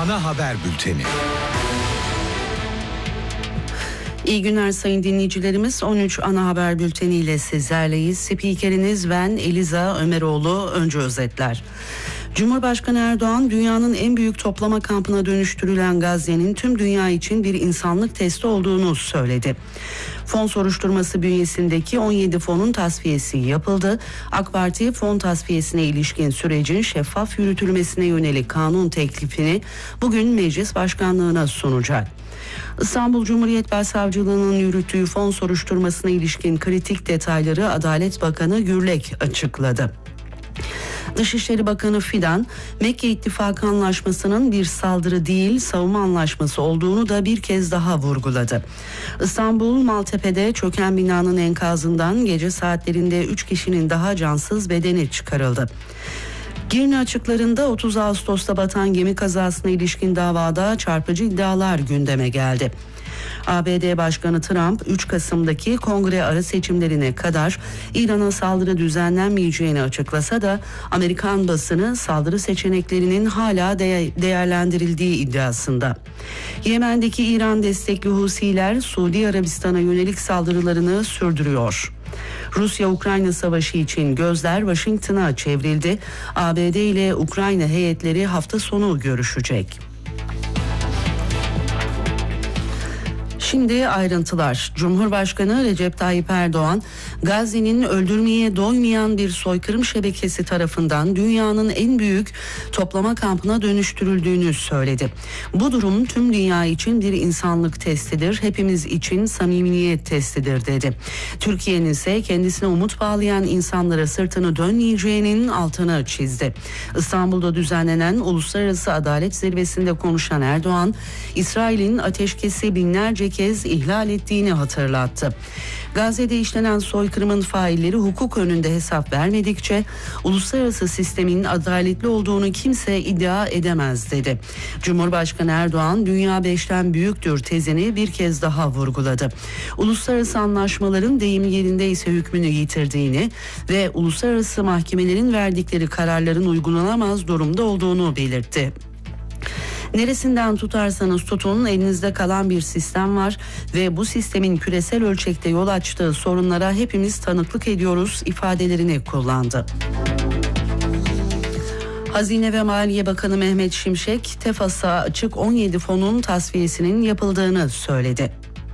ana haber bülteni. İyi günler sayın dinleyicilerimiz. 13 ana haber bülteniyle sizlerleyiz. Spikeriniz ben Eliza Ömeroğlu. Önce özetler. Cumhurbaşkanı Erdoğan, dünyanın en büyük toplama kampına dönüştürülen Gazze'nin tüm dünya için bir insanlık testi olduğunu söyledi. Fon soruşturması bünyesindeki 17 fonun tasfiyesi yapıldı. AK Parti fon tasfiyesine ilişkin sürecin şeffaf yürütülmesine yönelik kanun teklifini bugün Meclis Başkanlığı'na sunacak. İstanbul Cumhuriyet Başsavcılığı'nın yürüttüğü fon soruşturmasına ilişkin kritik detayları Adalet Bakanı Gürlek açıkladı. Dışişleri Bakanı Fidan, Mekke İttifakı Anlaşması'nın bir saldırı değil, savunma anlaşması olduğunu da bir kez daha vurguladı. İstanbul Maltepe'de çöken binanın enkazından gece saatlerinde 3 kişinin daha cansız bedeni çıkarıldı. Girne açıklarında 30 Ağustos'ta batan gemi kazasına ilişkin davada çarpıcı iddialar gündeme geldi. ABD Başkanı Trump 3 Kasım'daki kongre ara seçimlerine kadar İran'a saldırı düzenlenmeyeceğini açıklasa da Amerikan basını saldırı seçeneklerinin hala değerlendirildiği iddiasında. Yemen'deki İran destekli Husiler Suudi Arabistan'a yönelik saldırılarını sürdürüyor. Rusya-Ukrayna savaşı için gözler Washington'a çevrildi. ABD ile Ukrayna heyetleri hafta sonu görüşecek. Şimdi ayrıntılar. Cumhurbaşkanı Recep Tayyip Erdoğan, Gazze'nin öldürmeye doymayan bir soykırım şebekesi tarafından dünyanın en büyük toplama kampına dönüştürüldüğünü söyledi. Bu durum tüm dünya için bir insanlık testidir, hepimiz için samimiyet testidir dedi. Türkiye'nin ise kendisine umut bağlayan insanlara sırtını dönmeyeceğinin altını çizdi. İstanbul'da düzenlenen Uluslararası Adalet Zirvesi'nde konuşan Erdoğan, İsrail'in ateşkesi binlerce kez ihlal ettiğini hatırlattı. Gazze'de işlenen soykırımın failleri hukuk önünde hesap vermedikçe uluslararası sistemin adaletli olduğunu kimse iddia edemez dedi. Cumhurbaşkanı Erdoğan, dünya 5'ten büyüktür tezini bir kez daha vurguladı. Uluslararası anlaşmaların deyim yerindeyse hükmünü yitirdiğini ve uluslararası mahkemelerin verdikleri kararların uygulanamaz durumda olduğunu belirtti. Neresinden tutarsanız tutun elinizde kalan bir sistem var ve bu sistemin küresel ölçekte yol açtığı sorunlara hepimiz tanıklık ediyoruz ifadelerini kullandı. Hazine ve Maliye Bakanı Mehmet Şimşek, TEFAS'a açık 17 fonun tasfiyesinin yapıldığını söyledi.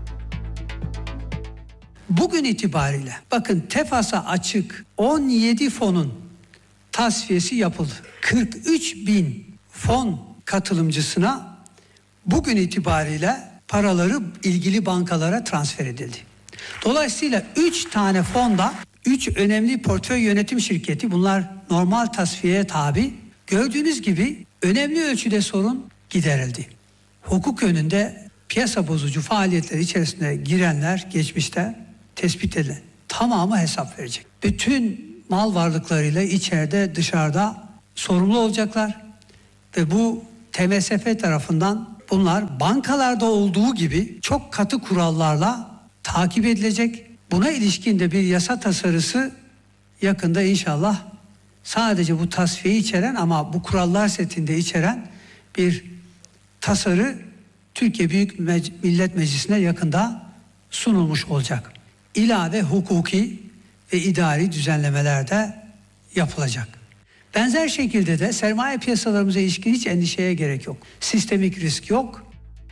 Bugün itibariyle bakın TEFAS'a açık 17 fonun tasfiyesi yapıldı. 43 bin fon katılımcısına bugün itibariyle paraları ilgili bankalara transfer edildi. Dolayısıyla 3 tane fonda 3 önemli portföy yönetim şirketi, bunlar normal tasfiyeye tabi. Gördüğünüz gibi önemli ölçüde sorun giderildi. Hukuk önünde piyasa bozucu faaliyetler içerisine girenler geçmişte tespit edilen tamamı hesap verecek. Bütün mal varlıklarıyla içeride dışarıda sorumlu olacaklar ve bu TMSF tarafından bunlar bankalarda olduğu gibi çok katı kurallarla takip edilecek. Buna ilişkin de bir yasa tasarısı yakında inşallah sadece bu tasfiyeyi içeren ama bu kurallar setinde içeren bir tasarı Türkiye Büyük Millet Meclisi'ne yakında sunulmuş olacak. İlave hukuki ve idari düzenlemeler de yapılacak. Benzer şekilde de sermaye piyasalarımıza ilişkin hiç endişeye gerek yok. Sistemik risk yok.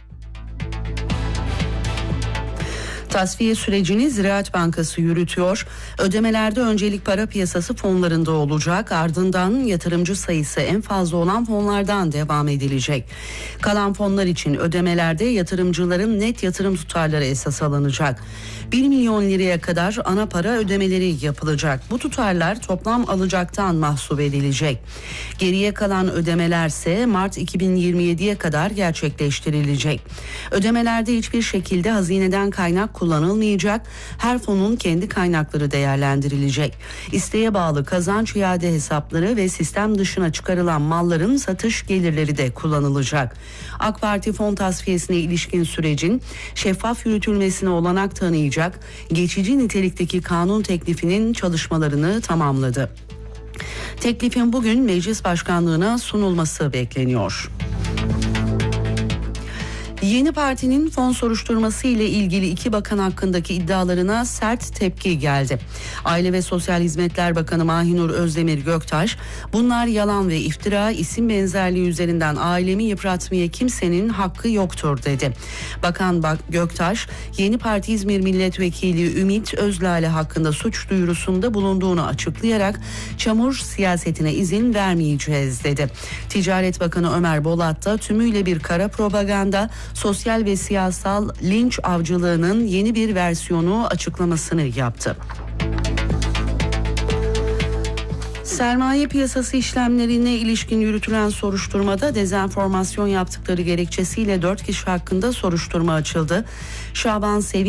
Tasfiye sürecini Ziraat Bankası yürütüyor. Ödemelerde öncelik para piyasası fonlarında olacak. Ardından yatırımcı sayısı en fazla olan fonlardan devam edilecek. Kalan fonlar için ödemelerde yatırımcıların net yatırım tutarları esas alınacak. 1 milyon liraya kadar ana para ödemeleri yapılacak. Bu tutarlar toplam alacaktan mahsup edilecek. Geriye kalan ödemelerse Mart 2027'ye kadar gerçekleştirilecek. Ödemelerde hiçbir şekilde hazineden kaynak kullanılmayacak. Her fonun kendi kaynakları değerlendirilecek. İsteğe bağlı kazanç iade hesapları ve sistem dışına çıkarılan malların satış gelirleri de kullanılacak. AK Parti fon tasfiyesine ilişkin sürecin şeffaf yürütülmesine olanak tanıyacak geçici nitelikteki kanun teklifinin çalışmalarını tamamladı. Teklifin bugün Meclis Başkanlığı'na sunulması bekleniyor. Yeni Parti'nin fon soruşturması ile ilgili 2 bakan hakkındaki iddialarına sert tepki geldi. Aile ve Sosyal Hizmetler Bakanı Mahinur Özdemir Göktaş, bunlar yalan ve iftira, isim benzerliği üzerinden ailemi yıpratmaya kimsenin hakkı yoktur dedi. Bakan Göktaş, Yeni Parti İzmir Milletvekili Ümit Özlale hakkında suç duyurusunda bulunduğunu açıklayarak çamur siyasetine izin vermeyeceğiz dedi. Ticaret Bakanı Ömer Bolat da tümüyle bir kara propaganda, sosyal ve siyasal linç avcılığının yeni bir versiyonu açıklamasını yaptı. Sermaye piyasası işlemlerine ilişkin yürütülen soruşturmada dezenformasyon yaptıkları gerekçesiyle 4 kişi hakkında soruşturma açıldı. Şaban Sevin